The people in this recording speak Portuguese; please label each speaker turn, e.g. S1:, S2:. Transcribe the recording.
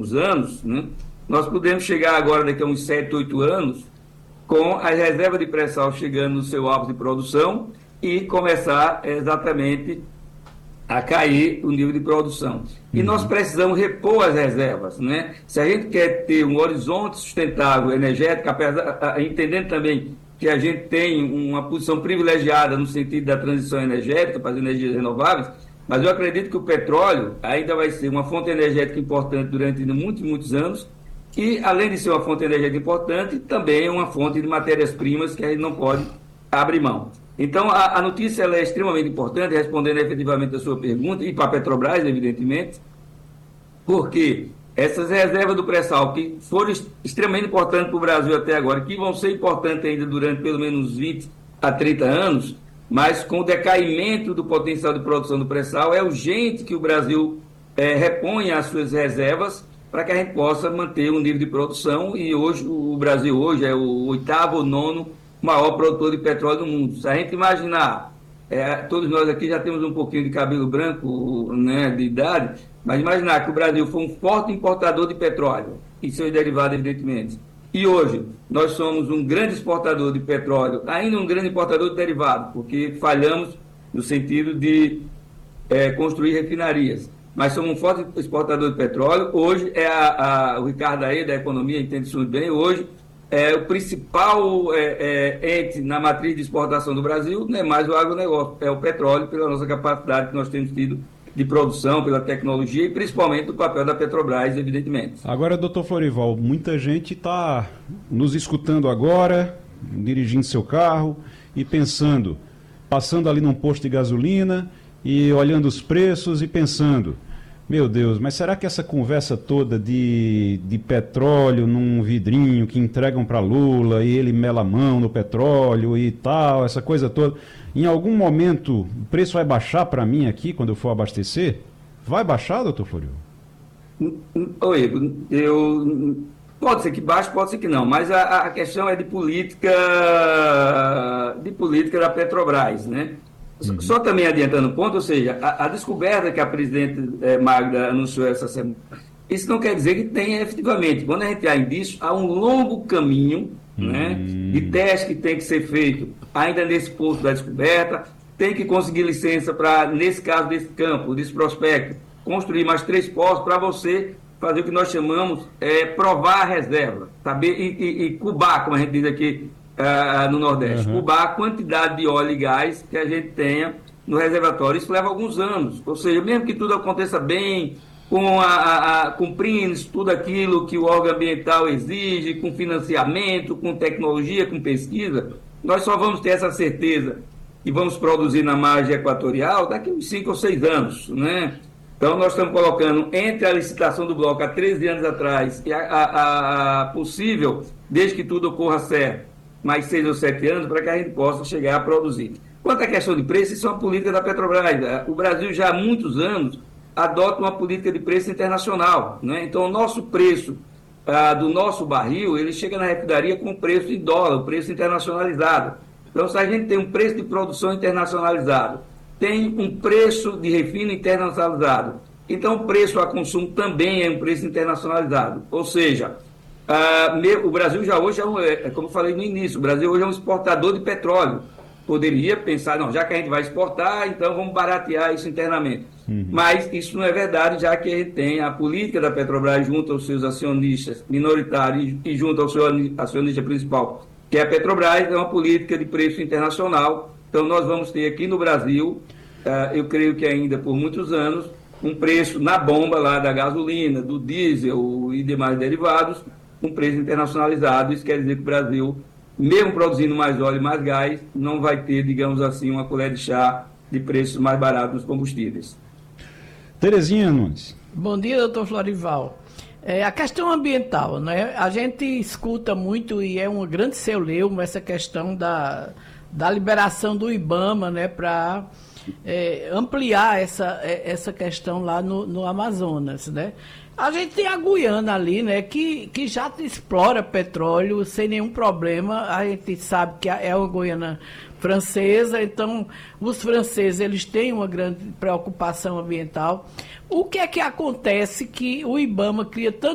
S1: próximos anos, né, nós podemos chegar agora, daqui a uns 7, 8 anos, com as reservas de pré-sal chegando no seu alvo de produção e começar exatamente a cair o nível de produção. E nós precisamos repor as reservas, né? Se a gente quer ter um horizonte sustentável energético, entendendo também que a gente tem uma posição privilegiada no sentido da transição energética para as energias renováveis, mas eu acredito que o petróleo ainda vai ser uma fonte energética importante durante muitos, muitos anos, e além de ser uma fonte energética importante, também é uma fonte de matérias-primas que a gente não pode abrir mão. Então, a notícia ela é extremamente importante, respondendo efetivamente a sua pergunta, e para a Petrobras, evidentemente, porque essas reservas do pré-sal, que foram extremamente importantes para o Brasil até agora, que vão ser importantes ainda durante pelo menos 20 a 30 anos, mas com o decaimento do potencial de produção do pré-sal, é urgente que o Brasil reponha as suas reservas para que a gente possa manter um nível de produção, e hoje o Brasil hoje é o 8º ou 9º maior produtor de petróleo do mundo. Se a gente imaginar, todos nós aqui já temos um pouquinho de cabelo branco, né, de idade, mas imaginar que o Brasil foi um forte importador de petróleo e seus derivados, evidentemente, e hoje nós somos um grande exportador de petróleo, ainda um grande importador de derivados, porque falhamos no sentido de construir refinarias, mas somos um forte exportador de petróleo. Hoje o Ricardo aí da economia entende isso muito bem. Hoje o principal ente na matriz de exportação do Brasil não é mais o agronegócio, é o petróleo, pela nossa capacidade que nós temos tido de produção, pela tecnologia e principalmente o papel da Petrobras, evidentemente.
S2: Agora, doutor Florival, muita gente está nos escutando agora, dirigindo seu carro e pensando, passando ali num posto de gasolina e olhando os preços e pensando, meu Deus, mas será que essa conversa toda de petróleo num vidrinho que entregam para Lula e ele mela a mão no petróleo e tal, essa coisa toda, em algum momento o preço vai baixar para mim aqui quando eu for abastecer? Vai baixar, doutor Florival?
S1: Oi, pode ser que baixe, pode ser que não, mas a questão é de política da Petrobras, né? Só também adiantando o ponto, ou seja, a descoberta que a presidente Magda anunciou essa semana, isso não quer dizer que tenha efetivamente. Quando a gente há indício, há um longo caminho né, de teste que tem que ser feito ainda nesse posto da descoberta, tem que conseguir licença para, nesse caso desse campo, desse prospecto, construir mais 3 postos para você fazer o que nós chamamos provar a reserva, saber e cubar, como a gente diz aqui, no Nordeste, cubar a quantidade de óleo e gás que a gente tenha no reservatório. Isso leva alguns anos, ou seja, mesmo que tudo aconteça bem, cumprindo tudo aquilo que o órgão ambiental exige, com financiamento, com tecnologia, com pesquisa, nós só vamos ter essa certeza e vamos produzir na margem equatorial daqui a uns 5 ou 6 anos, né? Então, nós estamos colocando entre a licitação do bloco há 13 anos atrás e a possível, desde que tudo ocorra certo, mais 6 ou 7 anos, para que a gente possa chegar a produzir. Quanto à questão de preço, isso é uma política da Petrobras. O Brasil já há muitos anos adota uma política de preço internacional, né? Então, o nosso preço do nosso barril, ele chega na refinaria com o preço em dólar, o preço internacionalizado. Então, se a gente tem um preço de produção internacionalizado, tem um preço de refino internacionalizado, então o preço a consumo também é um preço internacionalizado. Ou seja, o Brasil já hoje como eu falei no início, o Brasil hoje é um exportador de petróleo. Poderia pensar, não, já que a gente vai exportar, então vamos baratear isso internamente. Mas isso não é verdade, já que a gente tem a política da Petrobras junto aos seus acionistas minoritários e junto ao seu acionista principal, que é a Petrobras, é uma política de preço internacional. Então nós vamos ter aqui no Brasil, eu creio que ainda por muitos anos, um preço na bomba lá da gasolina, do diesel e demais derivados, um preço internacionalizado. Isso quer dizer que o Brasil, mesmo produzindo mais óleo e mais gás, não vai ter, digamos assim, uma colher de chá de preços mais baratos nos combustíveis.
S2: Terezinha Nunes.
S3: Bom dia, doutor Florival. A questão ambiental, né? A gente escuta muito e é um grande celeuma essa questão da liberação do IBAMA, né, para ampliar essa questão lá no Amazonas, né? A gente tem a Guiana ali, né, que já explora petróleo sem nenhum problema. A gente sabe que é uma Guiana francesa, então os franceses eles têm uma grande preocupação ambiental. O que é que acontece que o IBAMA cria tanto